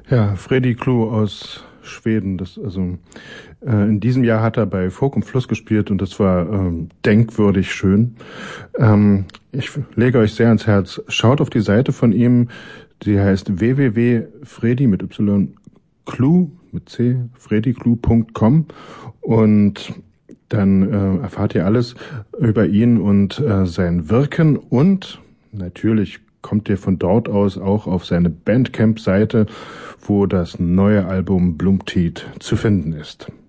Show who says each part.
Speaker 1: Ja, Freddy Klo aus Schweden. In diesem Jahr hat er bei Folk und Fluss gespielt und das war denkwürdig schön. Ich lege euch sehr ans Herz. Schaut auf die Seite von ihm. Die heißt www.fredi mit Y Klo mit C, frediklo.com und dann erfahrt ihr alles über ihn und sein Wirken und natürlich kommt ihr von dort aus auch auf seine Bandcamp-Seite, wo das neue Album Bloomteed zu finden ist.